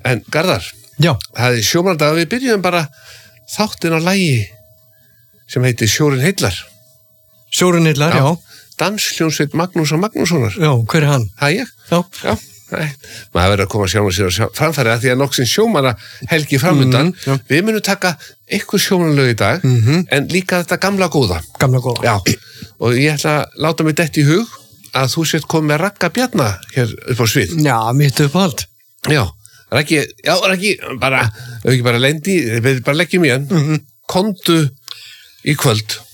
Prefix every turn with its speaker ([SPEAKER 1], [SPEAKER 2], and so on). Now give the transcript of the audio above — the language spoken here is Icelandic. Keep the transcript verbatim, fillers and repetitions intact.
[SPEAKER 1] En Garðar,
[SPEAKER 2] Já.
[SPEAKER 1] það er sjómannadag, við byrjum bara þáttin á lagi sem heitir Sjórinn heillar.
[SPEAKER 2] Sjórinn heillar, já. já.
[SPEAKER 1] Danshljómsveit Magnús og Magnússonar.
[SPEAKER 2] Já, hver er hann?
[SPEAKER 1] Það er ég?
[SPEAKER 2] Já.
[SPEAKER 1] Já. Nei, maður verður að koma sjálf og sér að framfæri að því að nokksinn sjómanna helgi framundan, mm, við munum taka eitthvað sjómannalög í dag, mm -hmm. en líka þetta gamla góða.
[SPEAKER 2] Gamla góða.
[SPEAKER 1] Já, og ég ætla að láta mig dett í hug að þú sért komið með Ragga Bjarna hér upp á svið.
[SPEAKER 2] Já, mitt upp allt.
[SPEAKER 1] Já, Raggi, já, Raggi, bara, ef ekki bara lendi, við bara leggjum í hann, mm -hmm. komdu í kvöld.